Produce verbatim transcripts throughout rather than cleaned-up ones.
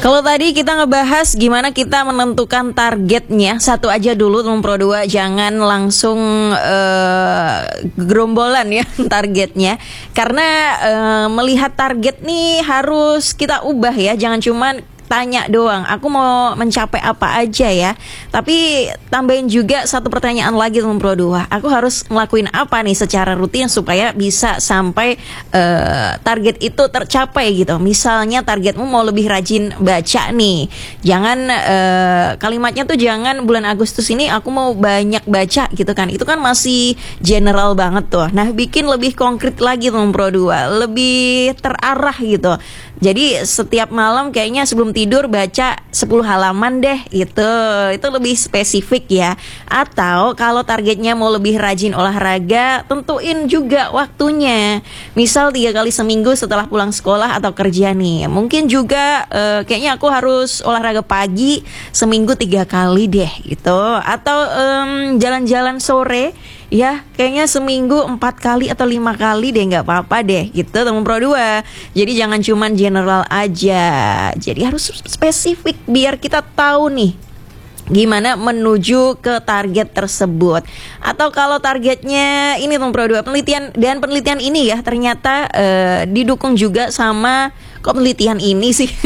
Kalau tadi kita ngebahas gimana kita menentukan targetnya, satu aja dulu teman Pro dua, jangan langsung uh, gerombolan ya targetnya. Karena uh, melihat target nih harus kita ubah ya, jangan cuman tanya doang, aku mau mencapai apa aja ya. Tapi tambahin juga satu pertanyaan lagi teman Pro dua, aku harus ngelakuin apa nih secara rutin supaya bisa sampai uh, target itu tercapai gitu. Misalnya targetmu mau lebih rajin baca nih, jangan uh, kalimatnya tuh jangan bulan Agustus ini aku mau banyak baca gitu kan, itu kan masih general banget tuh. Nah, bikin lebih konkret lagi teman Pro dua, lebih terarah gitu. Jadi setiap malam kayaknya sebelum tidur baca sepuluh halaman deh, itu itu lebih spesifik ya. Atau kalau targetnya mau lebih rajin olahraga, tentuin juga waktunya. Misal tiga kali seminggu setelah pulang sekolah atau kerja nih. Mungkin juga eh, kayaknya aku harus olahraga pagi seminggu tiga kali deh gitu. Atau em, jalan-jalan sore ya, kayaknya seminggu empat kali atau lima kali deh, nggak apa-apa deh gitu teman Pro dua. Jadi jangan cuman general aja, jadi harus spesifik biar kita tahu nih gimana menuju ke target tersebut. Atau kalau targetnya ini teman Pro dua, penelitian, dan penelitian ini ya ternyata eh, didukung juga sama, kok penelitian ini sih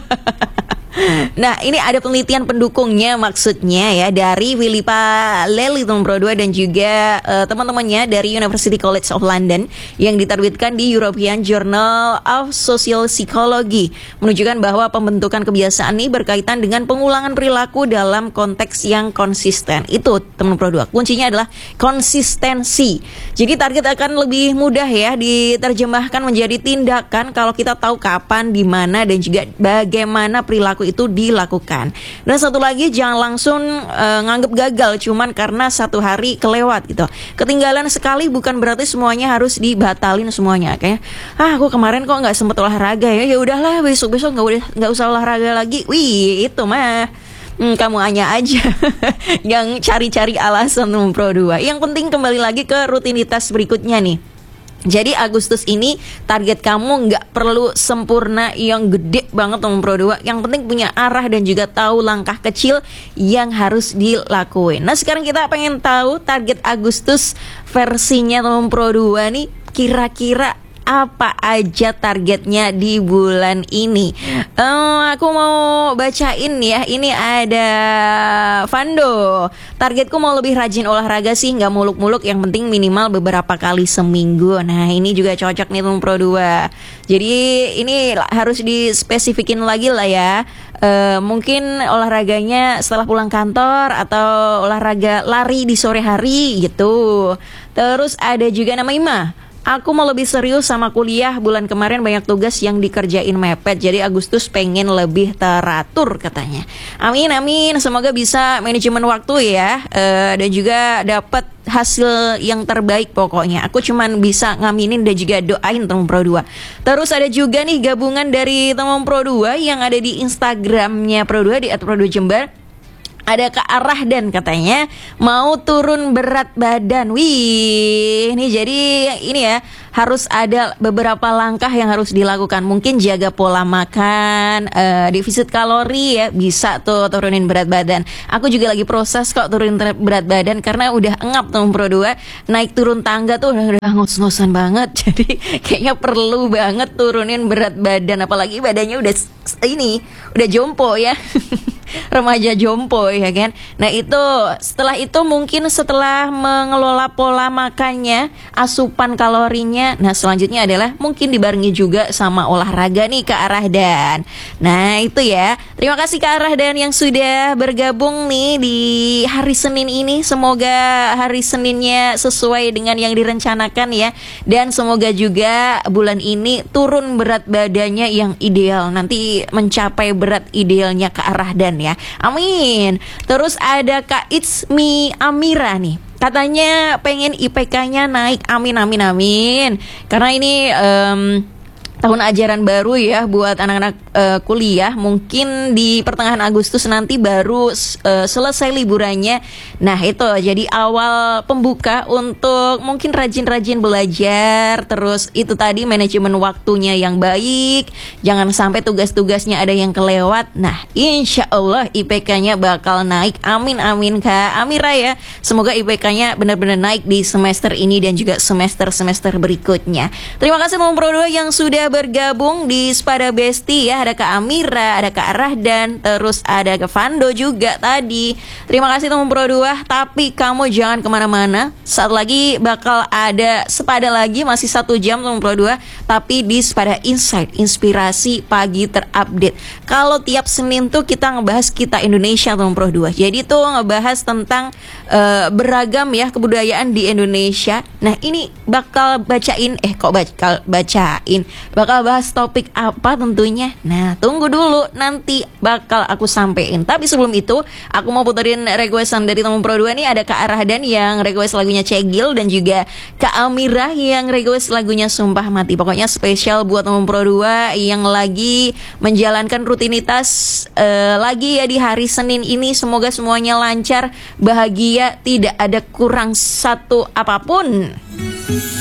nah, ini ada penelitian pendukungnya maksudnya ya, dari Philippa Lely teman Pro dua dan juga uh, teman-temannya dari University College of London yang diterbitkan di European Journal of Social Psychology, menunjukkan bahwa pembentukan kebiasaan ini berkaitan dengan pengulangan perilaku dalam konteks yang konsisten. Itu teman Pro dua, kuncinya adalah konsistensi. Jadi target akan lebih mudah ya diterjemahkan menjadi tindakan kalau kita tahu kapan, di mana, dan juga bagaimana perilaku itu dilakukan. Dan satu lagi, jangan langsung uh, nganggep gagal cuman karena satu hari kelewat gitu. Ketinggalan sekali bukan berarti semuanya harus dibatalin semuanya. Kayak, ah aku kemarin kok nggak sempet olahraga ya, ya udahlah besok besok nggak udah nggak usah olahraga lagi. Wih, itu mah Hmm, kamu hanya aja yang cari-cari alasan teman Pro dua. Yang penting kembali lagi ke rutinitas berikutnya nih. Jadi Agustus ini target kamu nggak perlu sempurna yang gede banget teman Pro dua. Yang penting punya arah dan juga tahu langkah kecil yang harus dilakuin. Nah, sekarang kita pengen tahu target Agustus versinya teman Pro dua nih, kira-kira apa aja targetnya di bulan ini. uh, Aku mau bacain ya. Ini ada Vando, targetku mau lebih rajin olahraga sih, gak muluk-muluk, yang penting minimal beberapa kali seminggu. Nah, ini juga cocok nih teman Pro dua. Jadi ini harus dispesifikin lagi lah ya. Uh, mungkin olahraganya setelah pulang kantor, atau olahraga lari di sore hari gitu. Terus ada juga nama Ima, aku mau lebih serius sama kuliah, bulan kemarin banyak tugas yang dikerjain mepet, jadi Agustus pengen lebih teratur katanya. Amin amin, semoga bisa manajemen waktu ya, e, dan juga dapat hasil yang terbaik pokoknya. Aku cuman bisa ngaminin dan juga doain teman Pro dua. Terus ada juga nih gabungan dari teman Pro dua yang ada di Instagramnya Pro dua di at pro dua jember. Ada Kak Rahdan katanya mau turun berat badan. Wih, ini jadi ini ya, harus ada beberapa langkah yang harus dilakukan. Mungkin jaga pola makan, uh, defisit kalori ya, bisa tuh turunin berat badan. Aku juga lagi proses kok turunin berat badan karena udah engap teman Pro dua. Naik turun tangga tuh udah, udah ngos-ngosan banget. Jadi kayaknya perlu banget turunin berat badan, apalagi badannya udah ini, udah jompo ya. Remaja jompo ya kan. Nah itu, setelah itu mungkin setelah mengelola pola makannya, asupan kalorinya, nah selanjutnya adalah mungkin dibarengi juga sama olahraga nih Kak Rahdan. Nah itu ya, terima kasih Kak Rahdan yang sudah bergabung nih di hari Senin ini. Semoga hari Seninnya sesuai dengan yang direncanakan ya. Dan semoga juga bulan ini turun berat badannya yang ideal, nanti mencapai berat idealnya Kak Rahdan ya. Amin. Terus ada Kak It's Me Amira nih, katanya pengen I P K-nya naik. Amin amin amin. Karena ini um, tahun ajaran baru ya buat anak-anak uh, kuliah. Mungkin di pertengahan Agustus nanti baru uh, selesai liburannya. Nah itu jadi awal pembuka untuk mungkin rajin-rajin belajar. Terus itu tadi manajemen waktunya yang baik, jangan sampai tugas-tugasnya ada yang kelewat. Nah insya Allah I P K-nya bakal naik. Amin amin Kak Amira ya. Semoga I P K-nya benar-benar naik di semester ini dan juga semester-semester berikutnya. Terima kasih teman Pro dua yang sudah bergabung di Spada Besti ya. Ada Kak Amira, ada Kak Rahdan, terus ada Kak Fando juga tadi. Terima kasih teman Pro dua. Tapi kamu jangan kemana-mana. Saat lagi bakal ada Spada lagi, masih satu jam teman Pro dua. Tapi di Spada Insight, inspirasi pagi terupdate. Kalau tiap Senin tuh kita ngebahas kita Indonesia teman Pro dua. Jadi tuh ngebahas tentang uh, beragam ya kebudayaan di Indonesia. Nah ini bakal bacain, eh kok bakal bacain, bakal bahas topik apa tentunya. Nah tunggu dulu, nanti bakal aku sampein. Tapi sebelum itu aku mau puterin requestan dari teman Pro dua nih. Ada Kak Rahdan yang request lagunya Cegil, dan juga Kak Amira yang request lagunya Sumpah Mati. Pokoknya spesial buat teman Pro dua yang lagi menjalankan rutinitas uh, lagi ya di hari Senin ini. Semoga semuanya lancar, bahagia, tidak ada kurang satu apapun.